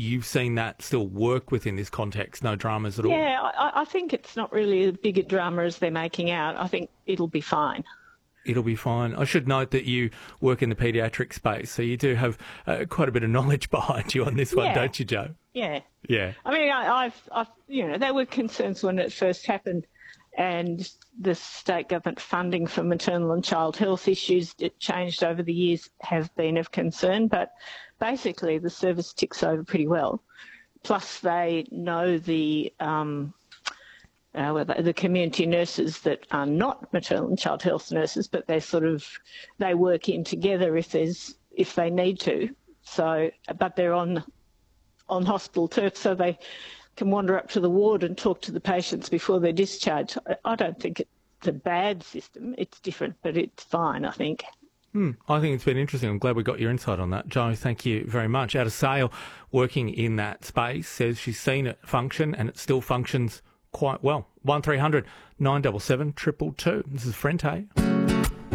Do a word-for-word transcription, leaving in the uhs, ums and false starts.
you've seen that still work within this context, no dramas at all? Yeah, I, I think it's not really as big a drama as they're making out. I think it'll be fine. It'll be fine. I should note that you work in the paediatric space, so you do have uh, quite a bit of knowledge behind you on this one, Yeah. don't you, Jo? Yeah. Yeah. I mean, I, I've, I've, you know, there were concerns when it first happened, and the state government funding for maternal and child health issues, it changed over the years, have been of concern. But basically, the service ticks over pretty well. Plus, they know the um, uh, well, the community nurses that are not maternal and child health nurses, but they sort of they work in together if there's if they need to. So, but they're on on hospital turf, so they can wander up to the ward and talk to the patients before they're discharged. I don't think it's a bad system. It's different, but it's fine, I think. Hmm, I think it's been interesting. I'm glad we got your insight on that. Jo, thank you very much. Out of Sale, working in that space, says she's seen it function and it still functions quite well. one three hundred nine seven seven two two two. This is Frente.